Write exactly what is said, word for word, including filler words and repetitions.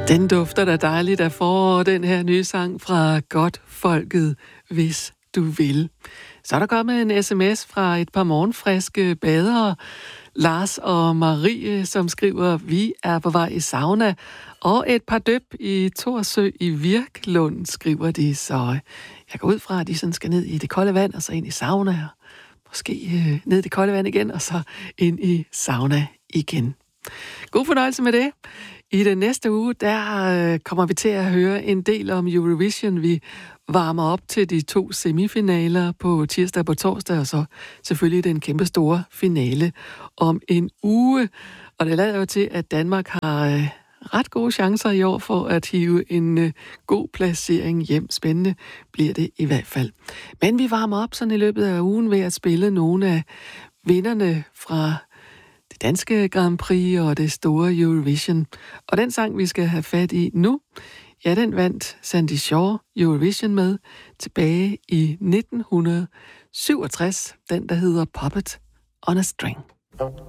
Den dufter da dejligt af forår, den her nye sang fra Godtfolket, hvis du vil. Så er der kommet en sms fra et par morgenfriske badere, Lars og Marie, som skriver, vi er på vej i sauna, og et par døb i Torsø i Virklund, skriver de. Så jeg går ud fra, at de sådan skal ned i det kolde vand, og så ind i sauna, og måske øh, ned i det kolde vand igen, og så ind i sauna igen. God fornøjelse med det. I den næste uge, der øh, kommer vi til at høre en del om Eurovision. Vi varmer op til de to semifinaler på tirsdag og på torsdag, og så selvfølgelig den kæmpe store finale om en uge. Og det lader jo til, at Danmark har øh, ret gode chancer i år for at hive en øh, god placering hjem. Spændende bliver det i hvert fald. Men vi varmer op sådan i løbet af ugen ved at spille nogle af vinderne fra det danske Grand Prix og det store Eurovision. Og den sang, vi skal have fat i nu, ja, den vandt Sandie Shaw Eurovision med tilbage i nitten syvogtres. Den, der hedder Puppet on a String.